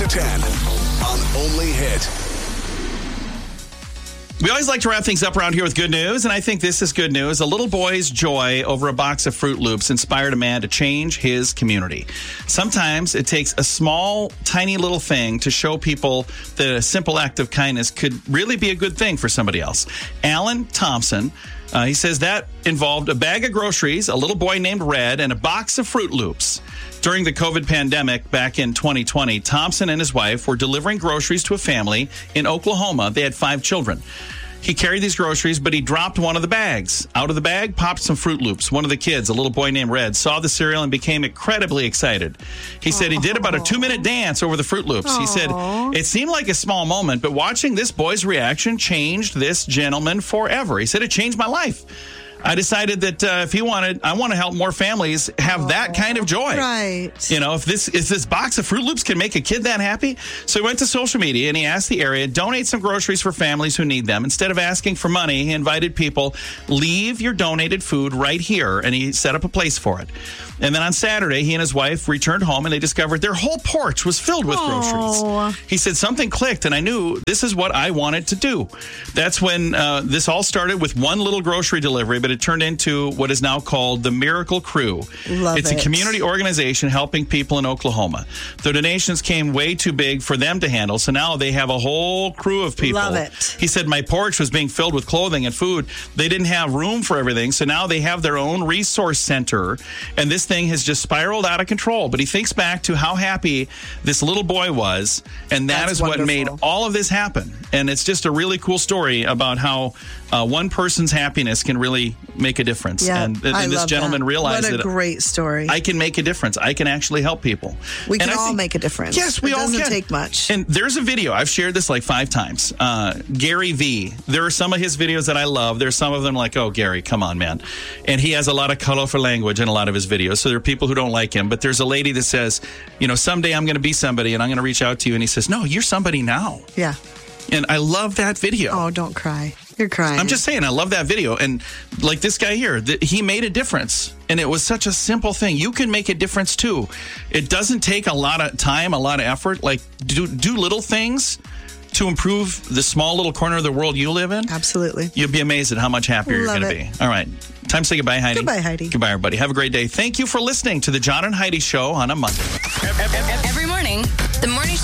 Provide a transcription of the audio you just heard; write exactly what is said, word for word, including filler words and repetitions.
to ten on Only Hit. We always like to wrap things up around here with good news, and I think this is good news. A little boy's joy over a box of Fruit Loops inspired a man to change his community. Sometimes it takes a small, tiny little thing to show people that a simple act of kindness could really be a good thing for somebody else. Alan Thompson, uh, he says that involved a bag of groceries, a little boy named Red, and a box of Fruit Loops. During the COVID pandemic back in twenty twenty, Thompson and his wife were delivering groceries to a family in Oklahoma. They had five children. He carried these groceries, but he dropped one of the bags. Out of the bag popped some Fruit Loops. One of the kids, a little boy named Red, saw the cereal and became incredibly excited. He said he did about a two-minute dance over the Fruit Loops. Aww. He said, it seemed like a small moment, but watching this boy's reaction changed this gentleman forever. He said, it changed my life. I decided that uh, if he wanted, I want to help more families have oh, that kind of joy. Right. You know, if this if this box of Fruit Loops can make a kid that happy. So he went to social media and he asked the area, donate some groceries for families who need them. Instead of asking for money, he invited people, leave your donated food right here. And he set up a place for it. And then on Saturday, he and his wife returned home and they discovered their whole porch was filled with oh. groceries. He said something clicked and I knew this is what I wanted to do. That's when uh, this all started with one little grocery delivery, but it turned into what is now called the Miracle Crew. Love it's it. a community organization helping people in Oklahoma. The donations came way too big for them to handle, so now they have a whole crew of people. Love it. He said, my porch was being filled with clothing and food. They didn't have room for everything, so now they have their own resource center, and this thing has just spiraled out of control. But he thinks back to how happy this little boy was, and that That's is wonderful. what made all of this happen. And it's just a really cool story about how uh, one person's happiness can really make a difference. Yeah, and, and I this love gentleman that. realized what a that great story. I can make a difference. I can actually help people. We can and I all think, make a difference. Yes, we it all doesn't can. take much. And there's a video. I've shared this like five times. Uh, Gary V. There are some of his videos that I love. There's some of them like, oh, Gary, come on, man. And he has a lot of colorful language in a lot of his videos. So there are people who don't like him. But there's a lady that says, you know, someday I'm going to be somebody and I'm going to reach out to you. And he says, no, you're somebody now. Yeah. And I love that video. Oh, don't cry. You're crying. I'm just saying, I love that video. And like this guy here, th- he made a difference. And it was such a simple thing. You can make a difference too. It doesn't take a lot of time, a lot of effort. Like do, do little things to improve the small little corner of the world you live in. Absolutely. You'll be amazed at how much happier Love you're going to it. be. All right. Time to say goodbye, Heidi. Goodbye, Heidi. Goodbye, everybody. Have a great day. Thank you for listening to the John and Heidi Show on a Monday. Every morning, the morning show